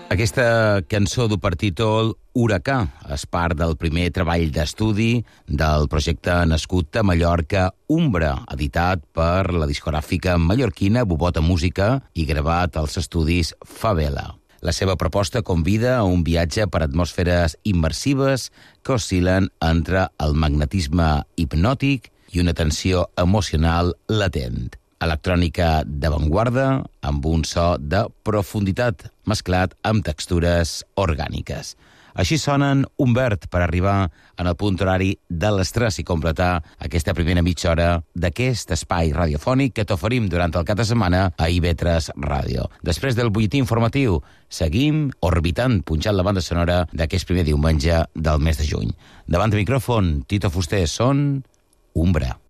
Aquesta cançó du per títol Huracà és part del primer treball d'estudi del projecte nascut a Mallorca Umbra, editat per la discogràfica mallorquina Bubota Música i gravat als estudis Favela. La seva proposta convida a un viatge per atmosferes immersives que oscil·len entre el magnetisme hipnòtic i una tensió emocional latent. Electrònica d'avantguarda amb un so de profunditat mesclat amb textures orgàniques. Així sonen Humbert per arribar en el punt horari de les 3 i completar aquesta primera mitja hora d'aquest espai radiofònic que t'oferim durant el cap de setmana a IB3 Ràdio. Després del butlletí informatiu, seguim orbitant, punxant la banda sonora d'aquest primer diumenge del mes de juny. Davant de micròfon, Tito Fuster, són Umbra.